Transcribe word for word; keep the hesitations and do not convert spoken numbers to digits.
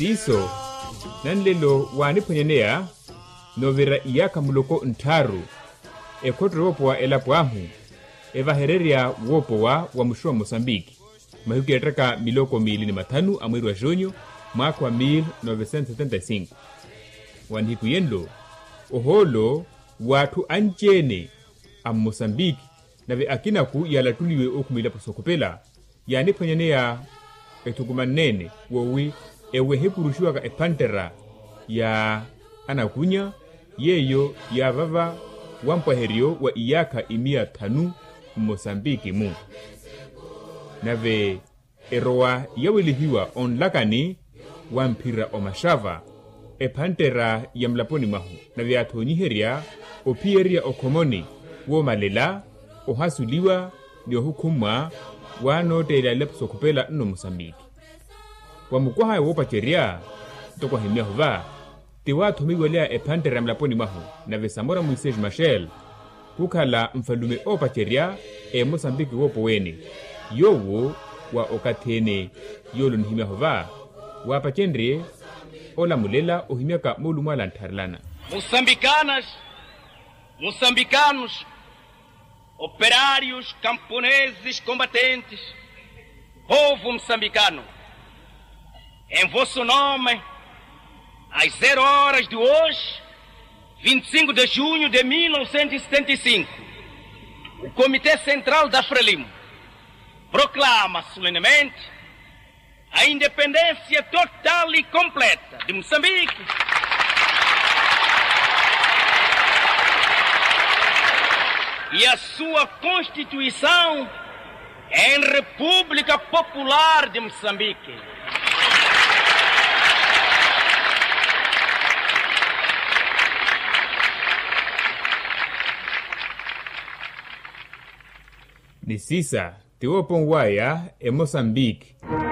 siso nanlelo waniponyenea novera iyaka muloko ntaru ekotro wopowa elapwahu evahereria wopowa wa mushu wa Mosambiki mahuki yatraka miloko mili ni matanu amwiru wa jonyo mwaka wa mil novecentos setenta e cinco wanhiku yenlo oholo watu anjene am Mosambiki nave akinaku yalatuliwe okumila posokopela yani ponyenea etukumanene wowi ewe hepurushuwaka epantera ya anakunya yeyo ya vava wampaherio wa iyaka imia tanu Mosambiki mu nave erowa yawilihiwa onlakani wampira omashava epantera ya mlaponi mahu nave atonyiheria opieria okomoni wo malela ohasuliwa ni ohukumwa wanoteela lepusokupela nno Mosambiki wamukwaha wopacheria tokwa himia huva tiwa thomiwelea epantera ya mlaponi mahu nave Samora Moises Machel kukhala mfalume opacheria e Mosambiki wopo wene yowo wa okathene yolo nihimia huva wapachenre ola mulela ohimiaka mulumwala ntharilana. Moçambicanas, moçambicanos, operários, camponeses, combatentes, povo moçambicano, em vosso nome, às zero horas de hoje, vinte e cinco de junho de mil novecentos e setenta e cinco, o Comitê Central da Frelimo proclama solenemente a independência total e completa de Moçambique e a sua Constituição em República Popular de Moçambique. Nisisa tiwopongwaya e Mosambiki